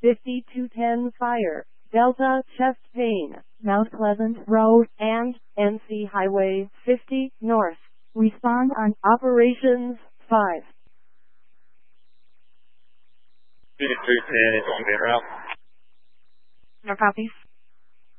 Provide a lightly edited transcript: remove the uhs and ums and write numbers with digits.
5210 Fire, Delta Chest Pain, Mount Pleasant Road, and NC Highway 50 North. Respond on Operations 5. 5210 is on their route. No copies.